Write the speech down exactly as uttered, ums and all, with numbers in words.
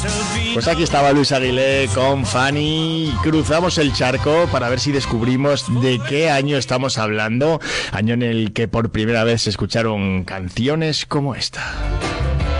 Pues aquí estaba Luis Aguilé con Fanny. Cruzamos el charco para ver si descubrimos de qué año estamos hablando. Año en el que por primera vez se escucharon canciones como esta.